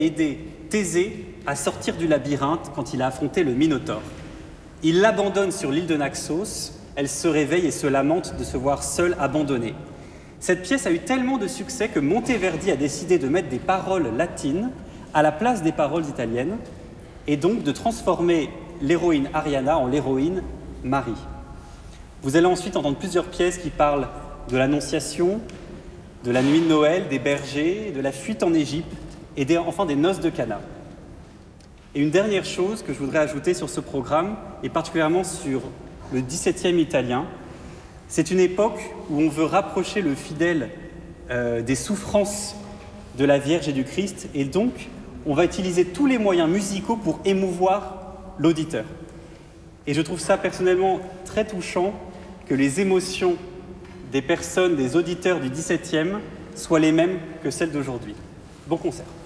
aider Thésée à sortir du labyrinthe quand il a affronté le Minotaure. Il l'abandonne sur l'île de Naxos, elle se réveille et se lamente de se voir seule abandonnée. Cette pièce a eu tellement de succès que Monteverdi a décidé de mettre des paroles latines à la place des paroles italiennes et donc de transformer l'héroïne Ariana en l'héroïne Marie. Vous allez ensuite entendre plusieurs pièces qui parlent de l'Annonciation, de la nuit de Noël, des bergers, de la fuite en Égypte et enfin des noces de Cana. Et une dernière chose que je voudrais ajouter sur ce programme, et particulièrement sur le XVIIe italien, c'est une époque où on veut rapprocher le fidèle des souffrances de la Vierge et du Christ, et donc on va utiliser tous les moyens musicaux pour émouvoir l'auditeur. Et je trouve ça personnellement très touchant que les émotions des personnes, des auditeurs du XVIIe soient les mêmes que celles d'aujourd'hui. Bon concert.